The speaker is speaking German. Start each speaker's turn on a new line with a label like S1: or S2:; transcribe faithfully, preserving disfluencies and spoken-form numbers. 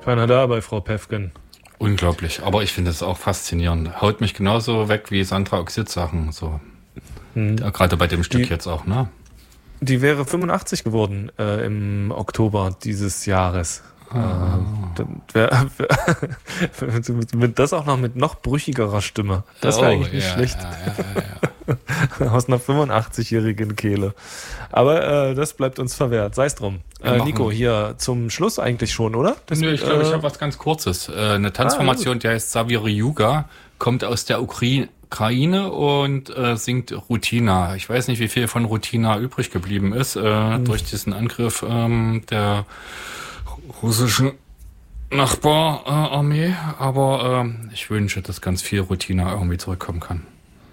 S1: Keiner da bei Frau Päffgen.
S2: Unglaublich, aber ich finde es auch faszinierend. Haut mich genauso weg wie Sandra Oxid-Sachen, so. Hm. Ja, gerade bei dem Stück die, jetzt auch, ne?
S1: Die wäre fünfundachtzig geworden äh, im Oktober dieses Jahres. Ah. Äh, das auch noch mit noch brüchigerer Stimme. Das wäre oh, eigentlich nicht ja, schlecht. Ja, ja, ja. Aus einer fünfundachtzigjährigen Kehle. Aber äh, das bleibt uns verwehrt. Sei es drum. Äh, Nico, hier zum Schluss eigentlich schon, oder?
S2: Das, Nö, ich glaube, äh, ich habe was ganz Kurzes. Äh, eine Tanzformation, ah, die heißt Saviri Yuga, kommt aus der Ukri- Ukraine und äh, singt Rutina. Ich weiß nicht, wie viel von Rutina übrig geblieben ist äh, hm. durch diesen Angriff ähm, der russischen Nachbararmee, äh, aber äh, ich wünsche, dass ganz viel Rutina irgendwie zurückkommen kann.